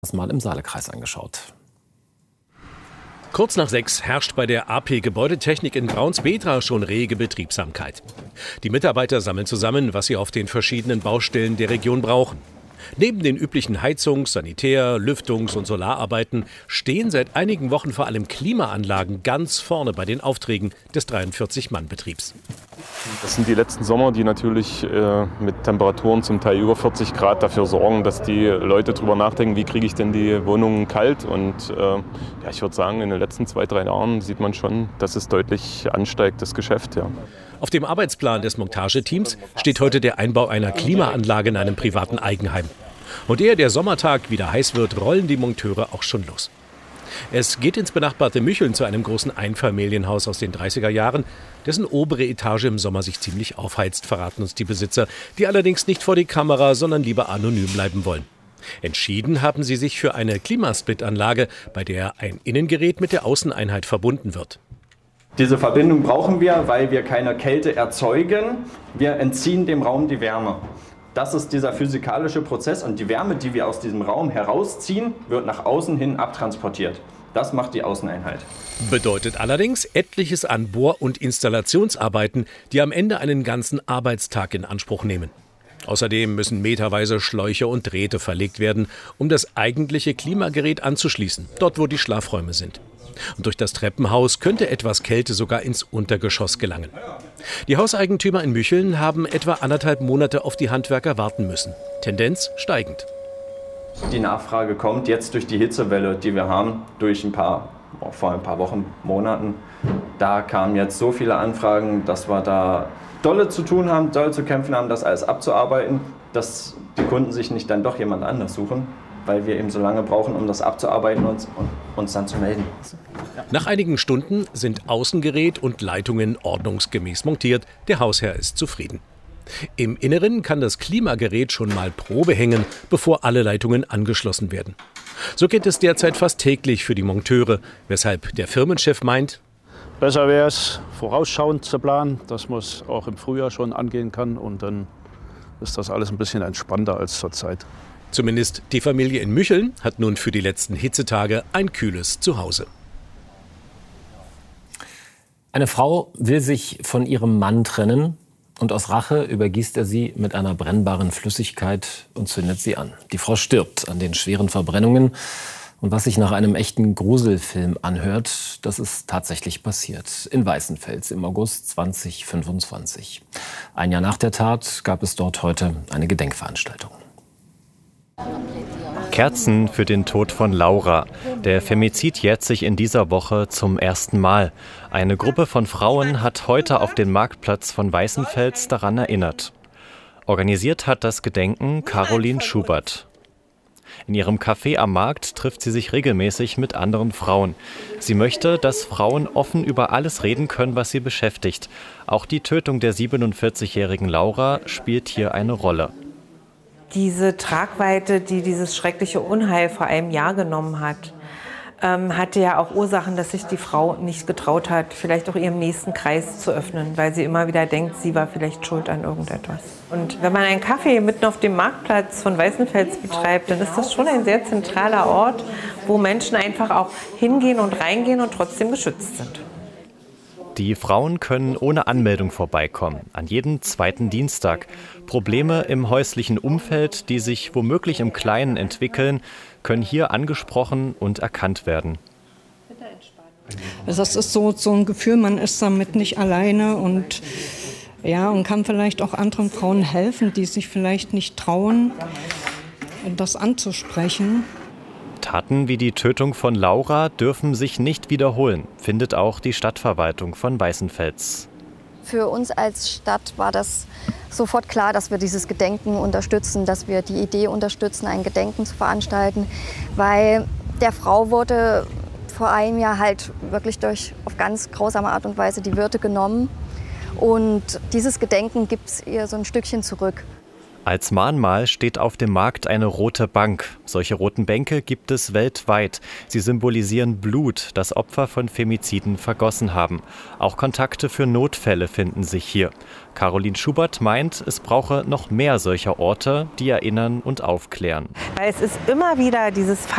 Das mal im Saalekreis angeschaut. Kurz nach 6 herrscht bei der AP Gebäudetechnik in Braunsbedra schon rege Betriebsamkeit. Die Mitarbeiter sammeln zusammen, was sie auf den verschiedenen Baustellen der Region brauchen. Neben den üblichen Heizungs-, Sanitär-, Lüftungs- und Solararbeiten stehen seit einigen Wochen vor allem Klimaanlagen ganz vorne bei den Aufträgen des 43-Mann-Betriebs. Das sind die letzten Sommer, die natürlich mit Temperaturen zum Teil über 40 Grad dafür sorgen, dass die Leute darüber nachdenken, wie kriege ich denn die Wohnungen kalt. Und ich würde sagen, in den letzten 2-3 Jahren sieht man schon, dass es deutlich ansteigt, das Geschäft. Ja. Auf dem Arbeitsplan des Montageteams steht heute der Einbau einer Klimaanlage in einem privaten Eigenheim. Und ehe der Sommertag wieder heiß wird, rollen die Monteure auch schon los. Es geht ins benachbarte Mücheln zu einem großen Einfamilienhaus aus den 30er Jahren, dessen obere Etage im Sommer sich ziemlich aufheizt, verraten uns die Besitzer, die allerdings nicht vor die Kamera, sondern lieber anonym bleiben wollen. Entschieden haben sie sich für eine Klimasplit-Anlage, bei der ein Innengerät mit der Außeneinheit verbunden wird. Diese Verbindung brauchen wir, weil wir keine Kälte erzeugen. Wir entziehen dem Raum die Wärme. Das ist dieser physikalische Prozess und die Wärme, die wir aus diesem Raum herausziehen, wird nach außen hin abtransportiert. Das macht die Außeneinheit. Bedeutet allerdings etliches an Bohr- und Installationsarbeiten, die am Ende einen ganzen Arbeitstag in Anspruch nehmen. Außerdem müssen meterweise Schläuche und Drähte verlegt werden, um das eigentliche Klimagerät anzuschließen, dort wo die Schlafräume sind. Und durch das Treppenhaus könnte etwas Kälte sogar ins Untergeschoss gelangen. Die Hauseigentümer in Mücheln haben etwa 1,5 Monate auf die Handwerker warten müssen. Tendenz steigend. Die Nachfrage kommt jetzt durch die Hitzewelle, die wir haben, vor ein paar Wochen, Monaten. Da kamen jetzt so viele Anfragen, dass wir da dolle zu tun haben, dolle zu kämpfen haben, das alles abzuarbeiten, dass die Kunden sich nicht dann doch jemand anders suchen, weil wir eben so lange brauchen, um das abzuarbeiten und uns dann zu melden. Nach einigen Stunden sind Außengerät und Leitungen ordnungsgemäß montiert. Der Hausherr ist zufrieden. Im Inneren kann das Klimagerät schon mal Probe hängen, bevor alle Leitungen angeschlossen werden. So geht es derzeit fast täglich für die Monteure, weshalb der Firmenchef meint, besser wäre es, vorausschauend zu planen, dass man es auch im Frühjahr schon angehen kann und dann ist das alles ein bisschen entspannter als zurzeit. Zumindest die Familie in Mücheln hat nun für die letzten Hitzetage ein kühles Zuhause. Eine Frau will sich von ihrem Mann trennen und aus Rache übergießt er sie mit einer brennbaren Flüssigkeit und zündet sie an. Die Frau stirbt an den schweren Verbrennungen. Und was sich nach einem echten Gruselfilm anhört, das ist tatsächlich passiert. In Weißenfels im August 2025. Ein Jahr nach der Tat gab es dort heute eine Gedenkveranstaltung. Kerzen für den Tod von Laura. Der Femizid jährt sich in dieser Woche zum ersten Mal. Eine Gruppe von Frauen hat heute auf dem Marktplatz von Weißenfels daran erinnert. Organisiert hat das Gedenken Caroline Schubert. In ihrem Café am Markt trifft sie sich regelmäßig mit anderen Frauen. Sie möchte, dass Frauen offen über alles reden können, was sie beschäftigt. Auch die Tötung der 47-jährigen Laura spielt hier eine Rolle. Diese Tragweite, die dieses schreckliche Unheil vor einem Jahr genommen hat, hatte ja auch Ursachen, dass sich die Frau nicht getraut hat, vielleicht auch ihrem nächsten Kreis zu öffnen, weil sie immer wieder denkt, sie war vielleicht schuld an irgendetwas. Und wenn man einen Kaffee mitten auf dem Marktplatz von Weißenfels betreibt, dann ist das schon ein sehr zentraler Ort, wo Menschen einfach auch hingehen und reingehen und trotzdem geschützt sind. Die Frauen können ohne Anmeldung vorbeikommen, an jedem zweiten Dienstag. Probleme im häuslichen Umfeld, die sich womöglich im Kleinen entwickeln, können hier angesprochen und erkannt werden. Das ist so ein Gefühl, man ist damit nicht alleine und kann vielleicht auch anderen Frauen helfen, die sich vielleicht nicht trauen, das anzusprechen. Taten wie die Tötung von Laura dürfen sich nicht wiederholen, findet auch die Stadtverwaltung von Weißenfels. Für uns als Stadt war das sofort klar, dass wir dieses Gedenken unterstützen, dass wir die Idee unterstützen, ein Gedenken zu veranstalten, weil der Frau wurde vor einem Jahr halt wirklich auf ganz grausame Art und Weise die Würde genommen. Und dieses Gedenken gibt es ihr so ein Stückchen zurück. Als Mahnmal steht auf dem Markt eine rote Bank. Solche roten Bänke gibt es weltweit. Sie symbolisieren Blut, das Opfer von Femiziden vergossen haben. Auch Kontakte für Notfälle finden sich hier. Caroline Schubert meint, es brauche noch mehr solcher Orte, die erinnern und aufklären. Weil es ist immer wieder dieses